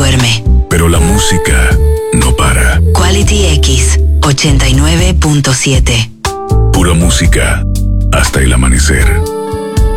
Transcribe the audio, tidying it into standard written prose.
duerme. Pero la música no para. Quality X 89.7. Pura música hasta el amanecer.